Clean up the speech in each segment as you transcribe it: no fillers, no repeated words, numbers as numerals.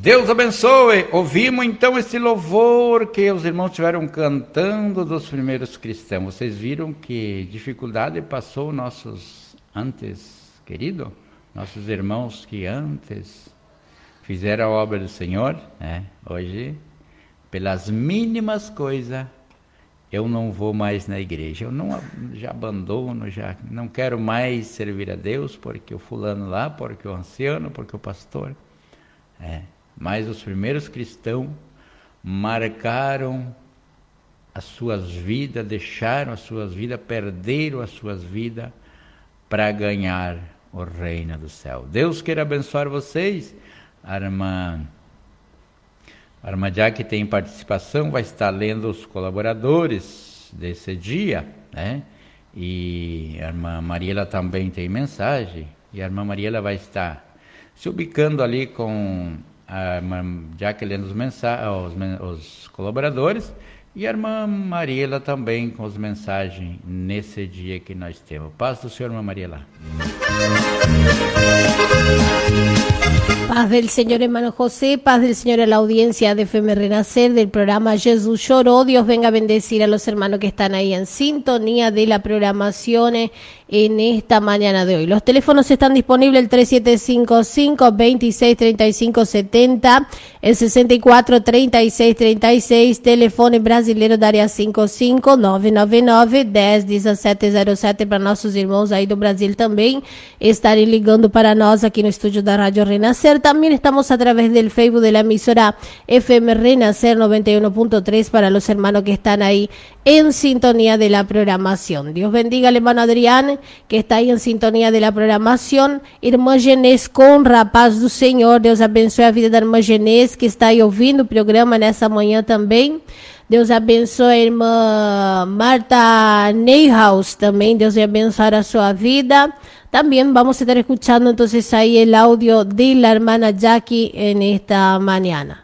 Deus abençoe. Ouvimos então esse louvor que os irmãos estiveram cantando dos primeiros cristãos. Vocês viram que dificuldade passou nossos antes, querido? Nossos irmãos que antes fizeram a obra do Senhor, né? Hoje, pelas mínimas coisas, eu não vou mais na igreja. Eu não, já abandono, já não quero mais servir a Deus, porque o fulano lá, porque o anciano, porque o pastor. Mas os primeiros cristãos marcaram as suas vidas, deixaram as suas vidas, perderam as suas vidas para ganhar o reino do céu. Deus queira abençoar vocês. A irmã Jaque tem participação, vai estar lendo os colaboradores desse dia, né? E a irmã Mariela também tem mensagem, e a irmã Mariela vai estar se ubicando ali com a irmã Jaque lendo os colaboradores, e a irmã Mariela também com as mensagens nesse dia que nós temos. Paz do Senhor, irmã Mariela. Paz del Señor, hermano José, paz del Señor a la audiencia de FM Renacer del programa Jesús Lloró. Dios venga a bendecir a los hermanos que están ahí en sintonía de la programación en esta mañana de hoy. Los teléfonos están disponibles el 3755-263570, el 643636, teléfono brasileiro da área 55-999-10-1707 para nossos irmãos aí do Brasil também estarem ligando para nós aqui no estúdio da Rádio Renacer. También estamos a través del Facebook de la emisora FM Renacer 91.3 para los hermanos que están ahí en sintonía de la programación. Dios bendiga al hermano Adrián, que está ahí en sintonía de la programación. Irmã Genês Conra, paz do Senhor. Deus abençoe a vida da irmã Genês, que está aí ouvindo o programa nessa manhã também. Deus abençoe a irmã Marta Neyhaus também. Deus vai abençoar a sua vida. También vamos a estar escuchando entonces ahí el audio de la hermana Jackie en esta mañana.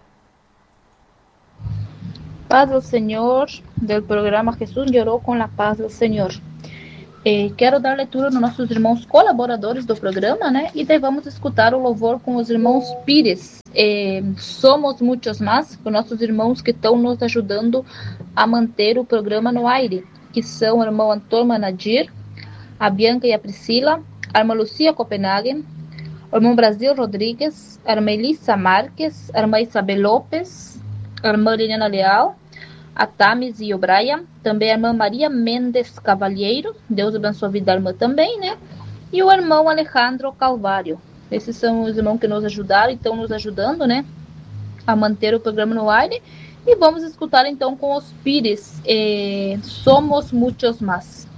Paz del Señor, del programa Jesús Lloró con la Paz del Señor. Quero dar leitura nos nossos irmãos colaboradores do programa, né? E daí vamos escutar o louvor com os irmãos Pires. Somos muitos mais, com nossos irmãos que estão nos ajudando a manter o programa no aire, que são o irmão Antônio Manadir, a Bianca e a Priscila, a irmã Lucia Copenhagen, o irmão Brasil Rodrigues, a irmã Elissa Marques, a irmã Isabel Lopes, a irmã Liliana Leal, a Tamis e o Brian, também a irmã Maria Mendes Cavalheiro, Deus abençoe a vida da irmã também, né? E o irmão Alejandro Calvário. Esses são os irmãos que nos ajudaram e estão nos ajudando, né? A manter o programa no ar. E vamos escutar então com os Pires, Somos Muitos Más.